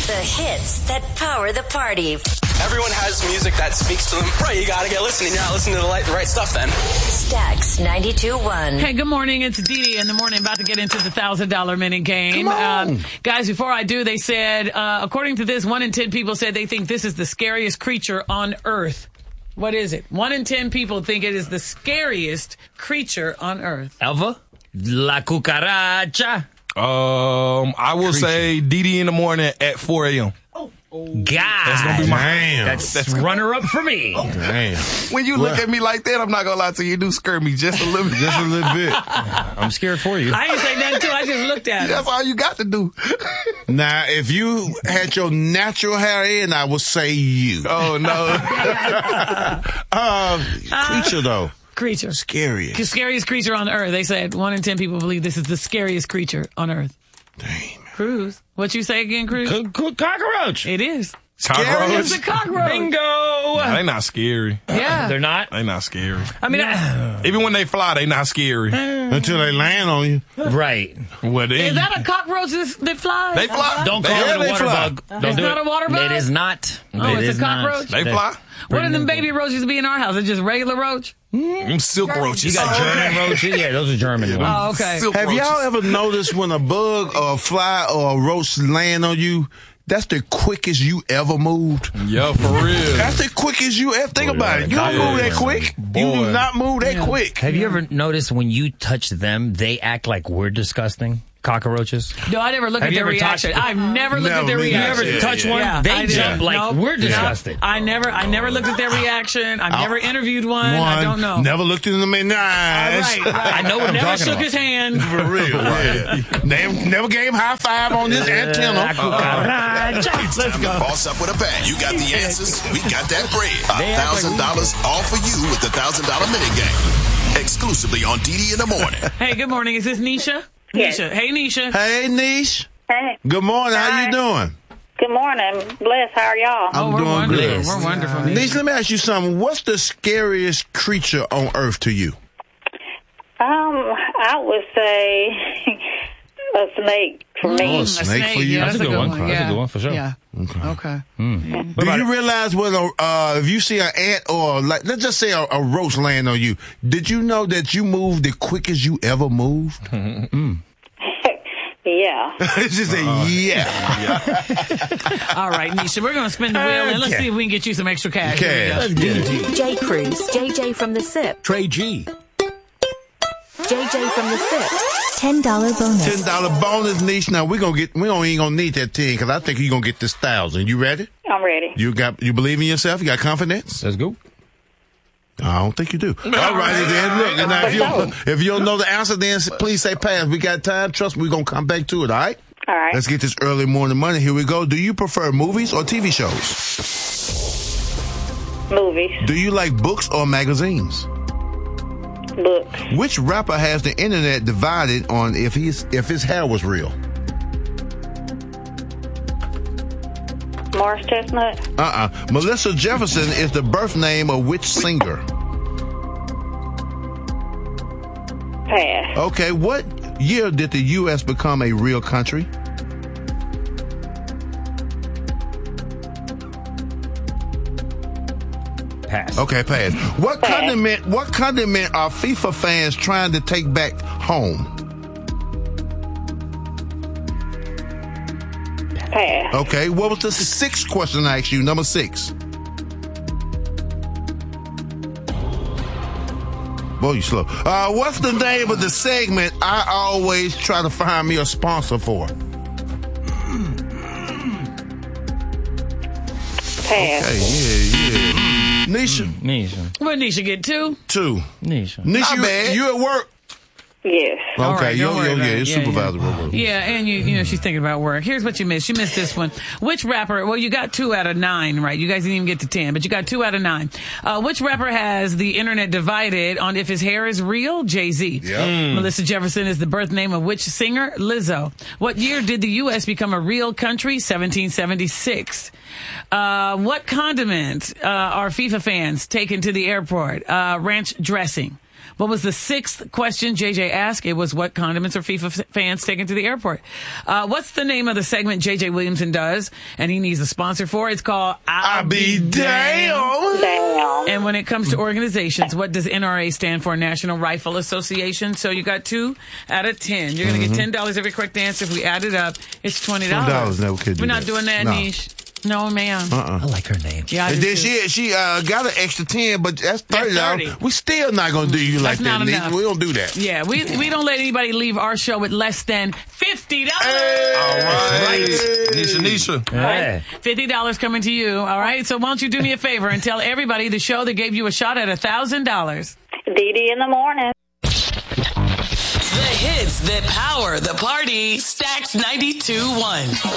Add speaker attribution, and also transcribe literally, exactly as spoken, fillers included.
Speaker 1: The hits that power the party.
Speaker 2: Everyone has music that speaks to them. Right, you gotta get listening. You're not listening to the right, right stuff then.
Speaker 1: Stax ninety-two point one.
Speaker 3: Hey, good morning. It's Dee Dee in the morning, about to get into the one thousand dollar minute game.
Speaker 4: Come on.
Speaker 3: Um, guys, before I do, they said, uh, according to this, one in ten people said they think this is the scariest creature on Earth. What is it? One in ten people think it is the scariest creature on Earth.
Speaker 5: Alva? La cucaracha.
Speaker 4: Um, I will
Speaker 5: Creature.
Speaker 4: say Dee Dee in the morning at four a.m.
Speaker 5: God.
Speaker 4: That's gonna be my
Speaker 6: Damn.
Speaker 5: That's,
Speaker 4: That's
Speaker 5: runner up for me.
Speaker 6: Damn.
Speaker 4: When you look at me like that, I'm not gonna lie to you. You do scare me just a little bit.
Speaker 6: Just a little bit.
Speaker 5: I'm scared for you.
Speaker 3: I didn't say nothing, too. I just looked at it.
Speaker 4: That's all you got to do.
Speaker 6: Now, if you had your natural hair in, I would say you.
Speaker 4: Oh no.
Speaker 6: Uh, creature, though.
Speaker 3: Creature.
Speaker 6: Scary.
Speaker 3: The scariest creature on Earth. They said one in ten people believe this is the scariest creature on Earth.
Speaker 6: Damn.
Speaker 3: Cruz. What you say again, Cruz?
Speaker 5: Co- co- cockroach.
Speaker 3: It is.
Speaker 4: Cockroach?
Speaker 3: It's a cockroach.
Speaker 5: Bingo.
Speaker 4: Nah, they not scary.
Speaker 3: Yeah.
Speaker 5: They're not?
Speaker 4: They not scary.
Speaker 3: I mean, I,
Speaker 4: Even when they fly, they not scary.
Speaker 6: Until they land on you.
Speaker 5: Right.
Speaker 4: Well, then,
Speaker 3: is that a cockroach that, that flies?
Speaker 4: they fly.
Speaker 5: Don't
Speaker 4: They-
Speaker 5: call
Speaker 4: yeah,
Speaker 5: it a
Speaker 4: they
Speaker 5: water
Speaker 4: fly.
Speaker 5: bug. Don't
Speaker 3: It's
Speaker 5: do
Speaker 3: not
Speaker 5: it.
Speaker 3: a water bug?
Speaker 5: It is not.
Speaker 3: Oh,
Speaker 5: It
Speaker 3: it's
Speaker 5: is
Speaker 3: a cockroach?
Speaker 4: They fly.
Speaker 3: What do them baby roaches be in our house? It's just regular roach?
Speaker 4: Them silk roaches.
Speaker 5: You got German roaches? Yeah, those are German ones.
Speaker 3: Oh, okay.
Speaker 4: Silk
Speaker 6: Have
Speaker 4: roaches.
Speaker 6: y'all ever noticed when a bug or a fly or a roach land on you, that's the quickest you ever moved?
Speaker 4: Yeah, for real.
Speaker 6: That's the quickest you ever. Think about it. You don't
Speaker 4: Yeah.
Speaker 6: move that quick. You do
Speaker 4: Boy.
Speaker 6: not move that
Speaker 3: Yeah.
Speaker 6: quick.
Speaker 5: Have you ever noticed when you touch them, they act like we're disgusting? Cockroaches?
Speaker 3: No, I never look
Speaker 5: Have
Speaker 3: at
Speaker 5: you
Speaker 3: their
Speaker 5: ever touched-
Speaker 3: reaction. I've never looked
Speaker 6: Never,
Speaker 3: at their
Speaker 6: me neither.
Speaker 3: reaction.
Speaker 5: You ever
Speaker 6: Yeah,
Speaker 5: touch
Speaker 6: yeah.
Speaker 5: one?
Speaker 3: Yeah,
Speaker 5: they
Speaker 3: I did.
Speaker 5: jump like
Speaker 3: Nope.
Speaker 5: we're
Speaker 3: Nope.
Speaker 5: disgusted.
Speaker 3: I never, I never looked at their reaction. I've
Speaker 6: I'll-
Speaker 3: never interviewed one.
Speaker 6: One,
Speaker 3: I don't know.
Speaker 6: Never looked in them in the eyes.
Speaker 3: Right, right.
Speaker 5: I know what I'm
Speaker 3: never
Speaker 5: talking
Speaker 3: shook
Speaker 5: about.
Speaker 3: his hand.
Speaker 6: For real. Yeah. Never, never gave him high five on this
Speaker 5: La
Speaker 6: antenna.
Speaker 5: cucaracha.
Speaker 7: It's time to boss up with a bang. You got the answers. We got that bread.
Speaker 5: They
Speaker 7: A
Speaker 5: act like
Speaker 7: thousand
Speaker 5: we
Speaker 7: dollars all for you with the thousand dollar minute game. Exclusively on Dee Dee in the morning.
Speaker 3: Hey, good morning. Is this Nisha?
Speaker 8: Yes.
Speaker 3: Nisha. Hey, Nisha.
Speaker 6: Hey, Niche.
Speaker 8: Hey,
Speaker 6: Good morning. How
Speaker 8: Hi.
Speaker 6: you doing?
Speaker 8: good morning. Bless, how are y'all?
Speaker 3: Oh,
Speaker 6: I'm
Speaker 3: we're
Speaker 6: doing
Speaker 3: wonderful.
Speaker 6: good.
Speaker 3: We're wonderful. Nisha.
Speaker 6: Niche, let me ask you something. What's the scariest creature on earth to you?
Speaker 8: Um, I would say a snake for me.
Speaker 6: Oh,
Speaker 3: A
Speaker 6: snake for you?
Speaker 3: Yeah,
Speaker 5: That's a good one. That's a
Speaker 3: Yeah.
Speaker 5: good one for sure.
Speaker 3: Yeah. Okay.
Speaker 6: Do you realize whether uh, if you see an ant or like let's just say a, a roach land on you, did you know that you moved the quickest you ever moved?
Speaker 8: Yeah.
Speaker 6: It's just a yeah.
Speaker 3: All right, Nisha. We're going to spin the wheel and let's
Speaker 6: Okay.
Speaker 3: see if we can get you some extra cash.
Speaker 6: Cash.
Speaker 3: Here we go.
Speaker 1: J. Cruz. J J from the S I P.
Speaker 9: Trey G.
Speaker 1: J J from the S I P. ten dollar bonus.
Speaker 6: Ten dollar bonus, Niche. Now we gonna get we don't ain't gonna need that ten because I think you gonna get this thousand. You ready?
Speaker 8: I'm ready.
Speaker 6: You got you believe in yourself? You got confidence?
Speaker 5: Let's go.
Speaker 6: I don't think you do. All righty then. Look, and now if you if you don't know the answer, then please say pass. We got time. Trust me, we're gonna come back to it. All right.
Speaker 8: All right.
Speaker 6: Let's get this early morning money. Here we go. Do you prefer movies or T V shows?
Speaker 8: Movies.
Speaker 6: Do you like books or magazines?
Speaker 8: Books.
Speaker 6: Which rapper has the internet divided on if his if his hair was real?
Speaker 8: Morris Chestnut.
Speaker 6: Uh-uh. Melissa Jefferson is the birth name of which singer?
Speaker 8: Pass.
Speaker 6: Okay, what year did the U S become a real country?
Speaker 5: Pass.
Speaker 6: Okay, pass. What
Speaker 8: Pass.
Speaker 6: condiment what condiment are FIFA fans trying to take back home?
Speaker 8: Pass.
Speaker 6: Okay, what was the sixth question I asked you? Number six. Boy, you slow. Uh, what's the name of the segment I always try to find me a sponsor for?
Speaker 8: Pass.
Speaker 6: Hey, yeah, yeah. Nisha,
Speaker 5: Nisha.
Speaker 3: What Nisha get two?
Speaker 6: two.
Speaker 5: Nisha.
Speaker 6: Nisha, you,
Speaker 4: bad.
Speaker 6: you at work?
Speaker 8: Yes.
Speaker 3: All
Speaker 6: Okay,
Speaker 3: right,
Speaker 6: yo,
Speaker 3: don't worry
Speaker 6: yo,
Speaker 3: about
Speaker 6: yeah,
Speaker 3: it.
Speaker 6: your
Speaker 3: Yeah,
Speaker 6: supervisor.
Speaker 3: yeah.
Speaker 6: will work.
Speaker 3: Yeah, and you you know she's thinking about work. Here's what you missed. You missed this one. Which rapper? Well, you got two out of nine, right? You guys didn't even get to ten, but you got two out of nine. Uh, which rapper has the internet divided on if his hair is real? Jay-Z.
Speaker 6: Yeah.
Speaker 3: Melissa Jefferson is the birth name of which singer? Lizzo. What year did the U S become a real country? seventeen seventy-six. Uh, what condiment uh, are FIFA fans taking to the airport? Uh, ranch dressing. What was the sixth question J J asked? It was what condiments are FIFA f- fans taking to the airport? Uh, what's the name of the segment J J Williamson does and he needs a sponsor for? It's called I'll,
Speaker 6: I be damn.
Speaker 8: Damn.
Speaker 3: And when it comes to organizations, what does N R A stand for? National Rifle Association. So you got two out of ten. You're going to get ten dollars every correct answer. If we add it up, it's twenty dollars.
Speaker 6: twenty dollars. No, we could do
Speaker 3: We're not
Speaker 6: that.
Speaker 3: doing that,
Speaker 6: No.
Speaker 3: Niche. No, ma'am.
Speaker 6: Uh-uh.
Speaker 5: I like her name.
Speaker 3: Yeah, I
Speaker 6: And
Speaker 3: do
Speaker 6: then
Speaker 3: too.
Speaker 6: she she uh, got an extra ten, but that's thirty
Speaker 3: thirty.
Speaker 6: dollars. We still not gonna do you like
Speaker 3: That's not
Speaker 6: that, Nick.
Speaker 3: enough.
Speaker 6: We don't do that.
Speaker 3: Yeah, we we don't let anybody leave our show with less than fifty dollars.
Speaker 4: All right. Nisha, Nisha.
Speaker 5: Hey.
Speaker 3: Fifty dollars coming to you. All right. So why don't you do me a favor and tell everybody the show that gave you a shot at a thousand dollars.
Speaker 8: Dee Dee in the morning.
Speaker 9: The hits that power the party. Stacks ninety-two point one.